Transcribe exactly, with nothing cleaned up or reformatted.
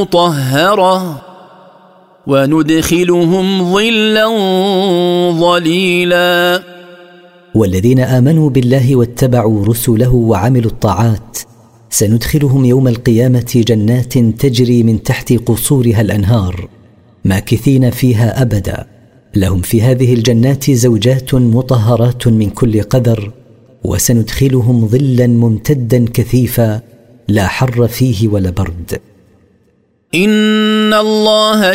مطهرة وندخلهم ظلا ظليلا. والذين آمنوا بالله واتبعوا رسله وعملوا الطاعات سندخلهم يوم القيامة جنات تجري من تحت قصورها الأنهار ماكثين فيها أبدا، لهم في هذه الجنات زوجات مطهرات من كل قدر، وسندخلهم ظلا ممتدا كثيفا لا حر فيه ولا برد. إن الله